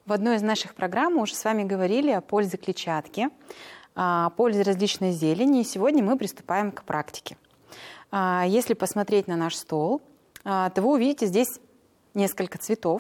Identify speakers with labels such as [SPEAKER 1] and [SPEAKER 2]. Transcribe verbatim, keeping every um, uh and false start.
[SPEAKER 1] В одной из наших программ мы уже с вами говорили о пользе клетчатки, о пользе различной зелени, и сегодня мы приступаем к практике. Если посмотреть на наш стол, то вы увидите здесь несколько цветов.